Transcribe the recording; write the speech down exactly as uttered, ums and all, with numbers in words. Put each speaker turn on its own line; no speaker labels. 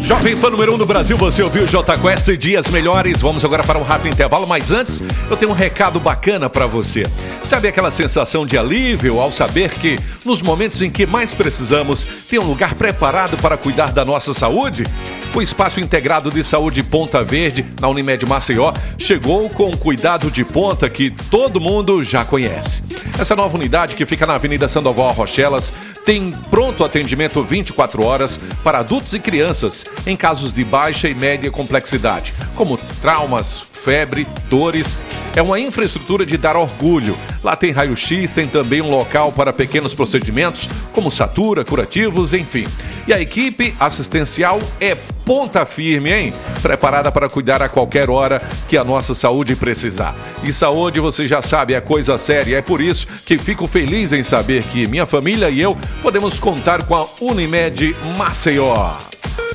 Jovem Fã número um do Brasil, você ouviu J Quest e Dias Melhores. Vamos agora para um rápido intervalo, mas antes eu tenho um recado bacana para você. Sabe aquela sensação de alívio ao saber que nos momentos em que mais precisamos, tem um lugar preparado para cuidar da nossa saúde? O Espaço Integrado de Saúde Ponta Verde, na Unimed Maceió, chegou com um cuidado de ponta que todo mundo já conhece. Essa nova unidade, que fica na Avenida Sandoval Rochelas, tem pronto atendimento vinte e quatro horas para adultos e crianças em casos de baixa e média complexidade, como traumas, febre, dores. É uma infraestrutura de dar orgulho. Lá tem raio-x, tem também um local para pequenos procedimentos, como sutura, curativos, enfim. E a equipe assistencial é ponta firme, hein? Preparada para cuidar a qualquer hora que a nossa saúde precisar. E saúde, você já sabe, é coisa séria. É por isso que fico feliz em saber que minha família e eu podemos contar com a Unimed Maceió.